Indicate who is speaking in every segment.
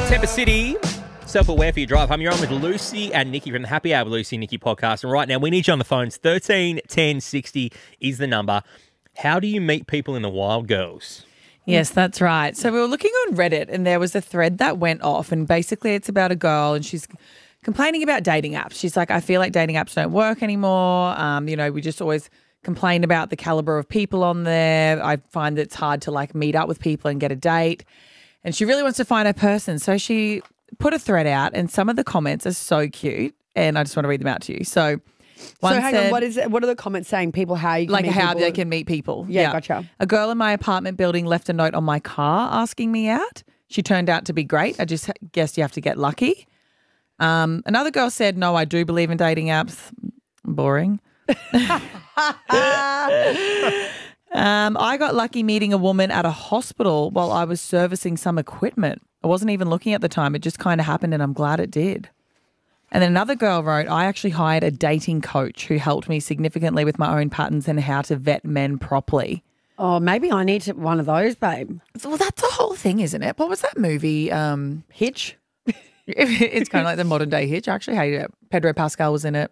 Speaker 1: Tampa City, self-aware for your drive home. You're on with Lucy and Nikki from the Happy Hour with Lucy and Nikki podcast. And right now, we need you on the phones. 13 10 60 is the number. How do you meet people in the wild, girls?
Speaker 2: Yes, that's right. So we were looking on Reddit and there was a thread that went off, and basically it's about a girl and she's complaining about dating apps. She's like, I feel like dating apps don't work anymore. We just always complain about the caliber of people on there. I find that it's hard to like meet up with people and get a date. And she really wants to find her person. So she put a thread out and some of the comments are so cute and I just want to read them out to you. So
Speaker 3: hang on, what is it? What are the comments saying? People, how you can meet
Speaker 2: how
Speaker 3: people?
Speaker 2: they can meet people.
Speaker 3: Yeah, gotcha.
Speaker 2: A girl in my apartment building left a note on my car asking me out. She turned out to be great. I just guess you have to get lucky. Another girl said, no, I do believe in dating apps. Boring. I got lucky meeting a woman at a hospital while I was servicing some equipment. I wasn't even looking at the time. It just kind of happened and I'm glad it did. And then another girl wrote, I actually hired a dating coach who helped me significantly with my own patterns and how to vet men properly.
Speaker 3: Oh, maybe I need one of those, babe.
Speaker 2: Well, that's the whole thing, isn't it? What was that movie?
Speaker 3: Hitch?
Speaker 2: It's kind of like the modern day Hitch. I actually hated it. Pedro Pascal was in it.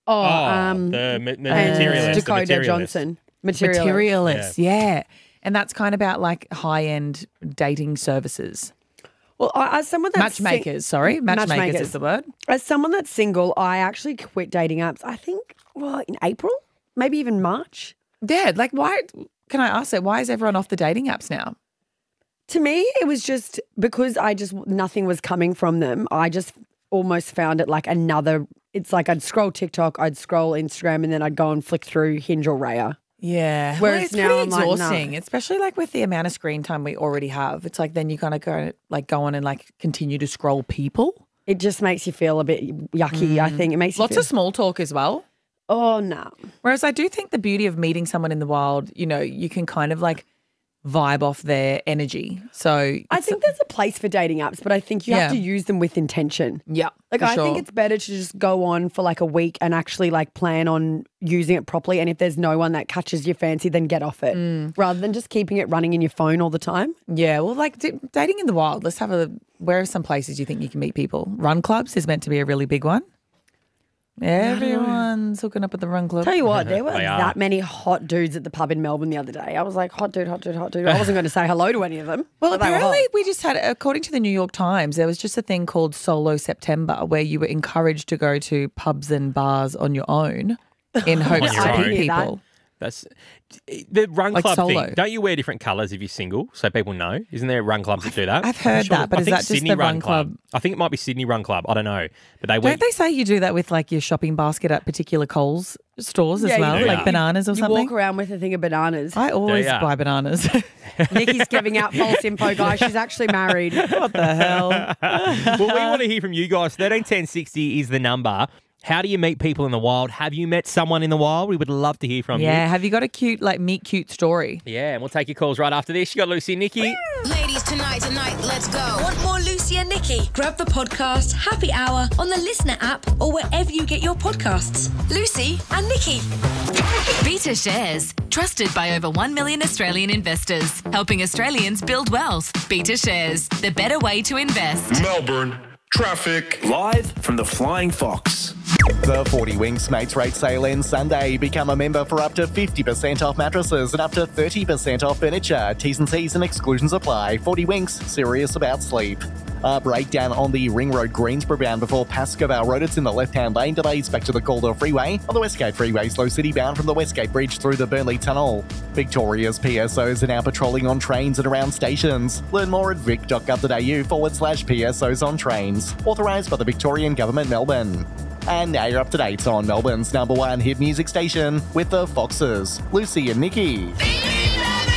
Speaker 1: The Materialist.
Speaker 3: Dakota Johnson.
Speaker 2: Materialist, yeah. And that's kind of about like high-end dating services.
Speaker 3: Well, as someone that's
Speaker 2: Matchmakers is the word.
Speaker 3: As someone that's single, I actually quit dating apps, I think, in April, maybe even March.
Speaker 2: Yeah, like why, can I ask that, why is everyone off the dating apps now?
Speaker 3: To me, it was just because nothing was coming from them. I just almost found it like it's like I'd scroll TikTok, I'd scroll Instagram, and then I'd go and flick through Hinge or Raya.
Speaker 2: Yeah.
Speaker 3: Whereas
Speaker 2: it's
Speaker 3: now
Speaker 2: pretty
Speaker 3: I'm like,
Speaker 2: exhausting,
Speaker 3: no.
Speaker 2: especially like with the amount of screen time we already have. It's like then you kind of go on and like continue to scroll people.
Speaker 3: It just makes you feel a bit yucky, I think. It makes
Speaker 2: Lots of small talk as well.
Speaker 3: Oh, no.
Speaker 2: Whereas I do think the beauty of meeting someone in the wild, you can kind of like vibe off their energy. So
Speaker 3: I think there's a place for dating apps, but I think you have to use them with intention.
Speaker 2: Yeah.
Speaker 3: Like I think it's better to just go on for like a week and actually like plan on using it properly. And if there's no one that catches your fancy, then get off it rather than just keeping it running in your phone all the time.
Speaker 2: Yeah. Well, like dating in the wild, where are some places you think you can meet people? Run clubs is meant to be a really big one. Everyone's hooking up at the run club.
Speaker 3: Tell you what, there were that many hot dudes at the pub in Melbourne the other day. I was like, hot dude, hot dude, hot dude. I wasn't going to say hello to any of them.
Speaker 2: Well, apparently we just had, according to the New York Times, there was just a thing called Solo September where you were encouraged to go to pubs and bars on your own in hopes to meet people.
Speaker 1: That's the run
Speaker 2: Like
Speaker 1: club
Speaker 2: solo.
Speaker 1: thing. Don't you wear different colours if you're single so people know? Isn't there run clubs that do that?
Speaker 2: I've heard that, but is that just
Speaker 1: Sydney
Speaker 2: the run club?
Speaker 1: I think it might be Sydney Run Club. I don't know. But
Speaker 2: Don't they say you do that with like your shopping basket at particular Coles stores as well,
Speaker 1: do,
Speaker 2: like
Speaker 1: yeah.
Speaker 2: bananas or
Speaker 3: you
Speaker 2: something?
Speaker 3: walk around with a thing of bananas.
Speaker 2: I always
Speaker 1: Yeah.
Speaker 2: buy bananas.
Speaker 3: Nikki's giving out false info, guys. She's actually married.
Speaker 2: What the hell?
Speaker 1: Well, we want to hear from you guys. 13 10 60 is the number. How do you meet people in the wild? Have you met someone in the wild? We would love to hear from you.
Speaker 2: Yeah, have you got a cute, like, meet cute story?
Speaker 1: Yeah, and we'll take your calls right after this. You got Lucy and Nikki.
Speaker 4: Ladies, tonight, let's go. Want more Lucy and Nikki? Grab the podcast Happy Hour on the Listener app or wherever you get your podcasts. Lucy and Nikki.
Speaker 5: Beta Shares, trusted by over 1 million Australian investors, helping Australians build wealth. Beta Shares, the better way to invest.
Speaker 6: Melbourne traffic.
Speaker 7: Live from the Flying Fox. The 40 Winks Mates Rate Sale ends Sunday. Become a member for up to 50% off mattresses and up to 30% off furniture. T's and C's and exclusions apply. 40 Winks, serious about sleep. A breakdown on the Ring Road Greensboro bound before Pascoe Road. It's in the left-hand lane. Delays back to the Calder Freeway. On the Westgate Freeway, slow city bound from the Westgate Bridge through the Burnley Tunnel. Victoria's PSOs are now patrolling on trains and around stations. Learn more at vic.gov.au/PSOs on trains. Authorised by the Victorian Government, Melbourne. And now you're up to date on Melbourne's #1 hit music station with the Foxes, Lucy and Nikki.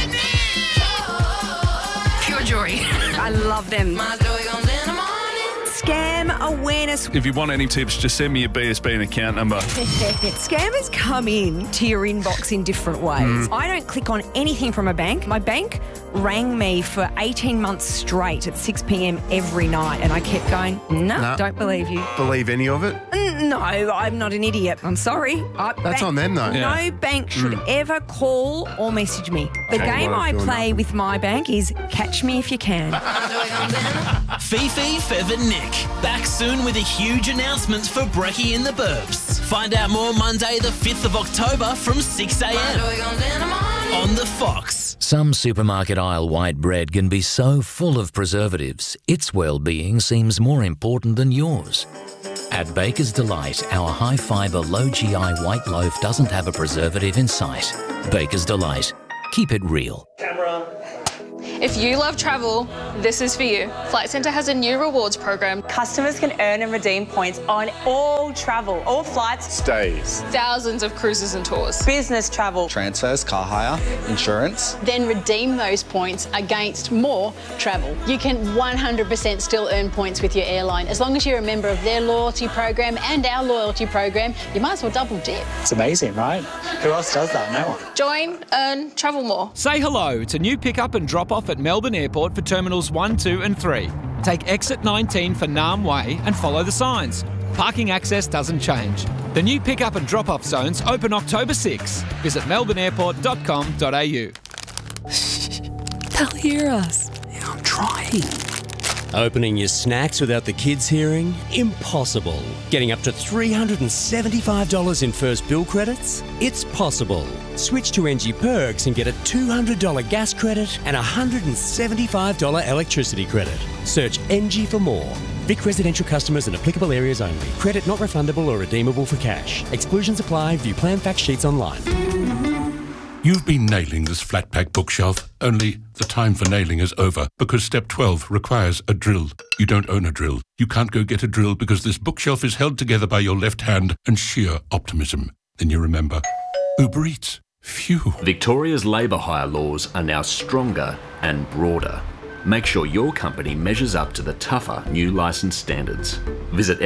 Speaker 5: Pure joy.
Speaker 3: I love them.
Speaker 4: My joy comes in the morning.
Speaker 8: scam awareness.
Speaker 6: If you want any tips, just send me your BSB and account number.
Speaker 8: Scammers come in to your inbox in different ways. I don't click on anything from a bank. My bank rang me for 18 months straight at 6 p.m. every night, and I kept going, no, don't believe you.
Speaker 9: Believe any of it?
Speaker 8: No, I'm not an idiot. I'm sorry.
Speaker 9: That's on them, though.
Speaker 8: No bank should ever call or message me. The game I play with my bank is catch me if you can.
Speaker 10: Fifi, Fev and Nick. Back soon with a huge announcement for Brekkie in the Burbs. Find out more Monday the 5th of October from 6 a.m. on The Fox.
Speaker 11: Some supermarket aisle white bread can be so full of preservatives, its well-being seems more important than yours. At Baker's Delight, our high-fibre, low-GI white loaf doesn't have a preservative in sight. Baker's Delight. Keep it real.
Speaker 12: If you love travel, this is for you. Flight Centre has a new rewards program.
Speaker 13: Customers can earn and redeem points on all travel, all flights,
Speaker 6: Stays.
Speaker 12: Thousands of cruises and tours.
Speaker 13: business travel.
Speaker 14: Transfers, car hire, insurance.
Speaker 15: Then redeem those points against more travel. You can 100% still earn points with your airline. As long as you're a member of their loyalty program and our loyalty program, you might as well double dip.
Speaker 16: It's amazing, right? Who else does that? No one.
Speaker 12: Join, earn, travel more.
Speaker 17: Say hello to new pick-up and drop-off at Melbourne Airport for Terminals 1, 2 and 3. Take exit 19 for Nam Way and follow the signs. Parking access doesn't change. The new pick-up and drop-off zones open October 6. Visit melbourneairport.com.au.
Speaker 18: They'll hear us.
Speaker 19: Yeah, I'm trying. Opening your snacks without the kids hearing? Impossible. Getting up to $375 in first bill credits? It's possible. Switch to NG Perks and get a $200 gas credit and a $175 electricity credit. Search NG for more. Vic residential customers in applicable areas only. Credit not refundable or redeemable for cash. Exclusions apply. View plan fact sheets online.
Speaker 20: You've been nailing this flat pack bookshelf, only the time for nailing is over because step 12 requires a drill. You don't own a drill. You can't go get a drill because this bookshelf is held together by your left hand and sheer optimism. Then you remember, Uber Eats. Phew.
Speaker 21: Victoria's labour hire laws are now stronger and broader. Make sure your company measures up to the tougher new licence standards. Visit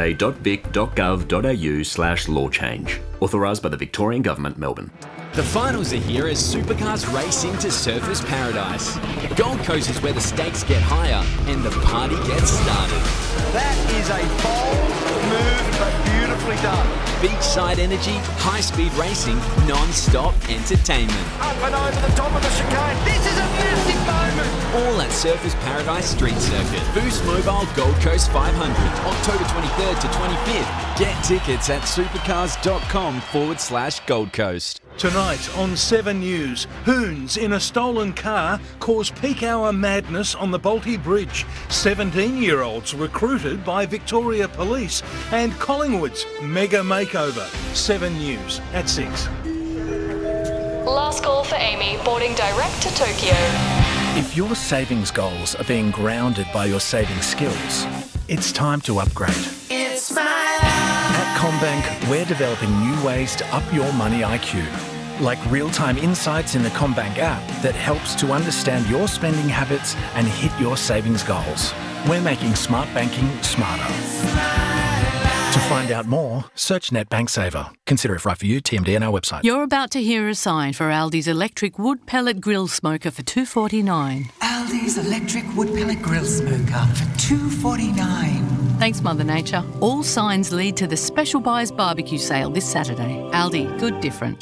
Speaker 21: lha.vic.gov.au/law change. Authorised by the Victorian Government, Melbourne.
Speaker 22: The finals are here as Supercars race into Surfers Paradise. Gold Coast is where the stakes get higher and the party gets started.
Speaker 23: That is a bold move, but beautifully done.
Speaker 22: Beachside energy, high-speed racing, non-stop entertainment.
Speaker 23: Up and over the top of the chicane. This is a massive moment.
Speaker 22: All at Surfers Paradise Street Circuit. Boost Mobile Gold Coast 500, October 23rd to 25th. Get tickets at supercars.com/Gold Coast.
Speaker 24: Tonight on 7 News, hoons in a stolen car cause peak hour madness on the Bolte Bridge. 17-year-olds recruited by Victoria Police and Collingwood's mega makeover. 7 News at 6.
Speaker 12: Last call for Amy, boarding direct to Tokyo.
Speaker 25: If your savings goals are being grounded by your saving skills, it's time to upgrade.
Speaker 26: It's my life.
Speaker 25: At CommBank, we're developing new ways to up your money IQ, like real-time insights in the CommBank app that helps to understand your spending habits and hit your savings goals. We're making smart banking smarter. To find out more, search NetBank Saver. Consider if right for you, TMD and our website.
Speaker 27: You're about to hear a sign for Aldi's electric wood pellet grill smoker for $2.49.
Speaker 28: Aldi's electric wood pellet grill smoker for $2.49.
Speaker 27: Thanks, Mother Nature. All signs lead to the Special Buys Barbecue Sale this Saturday. Aldi, good different.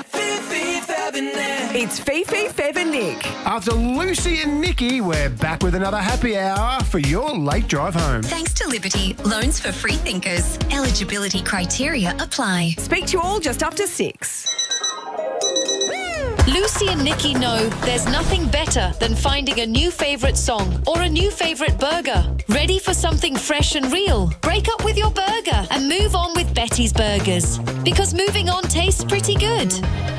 Speaker 8: It's Fifi, Fev and Nick.
Speaker 9: After Lucy and Nikki, we're back with another happy hour for your late drive home.
Speaker 4: Thanks to Liberty, loans for free thinkers. Eligibility criteria apply.
Speaker 8: Speak to you all just after 6.
Speaker 4: Lucy and Nikki know there's nothing better than finding a new favourite song or a new favourite burger. Ready for something fresh and real? Break up with your burger and move on with Betty's Burgers. Because moving on tastes pretty good.